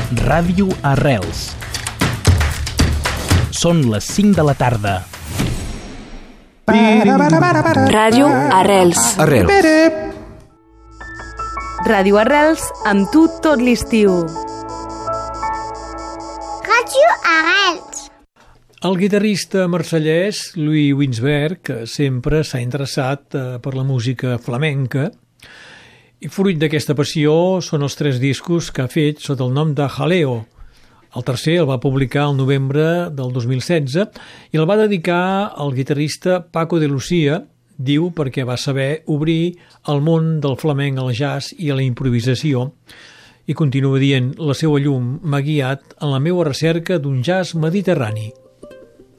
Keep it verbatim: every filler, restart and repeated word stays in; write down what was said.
Ràdio Arrels. Són les cinc de la tarda. Ràdio Arrels. Arrels. Ràdio Arrels, amb tu tot l'estiu. Ràdio Arrels. El guitarrista marsellès Louis Winsberg, que sempre s'ha interessat per la música flamenca, i fruit d'aquesta passió són els tres discos que ha fet sota el nom de Jaleo. El tercer el va publicar el novembre del dos mil setze i el va dedicar al guitarrista Paco de Lucía, diu perquè va saber obrir el món del flamenc al jazz i a la improvisació. I continua dient, la seva llum m'ha guiat en la meva recerca d'un jazz mediterrani.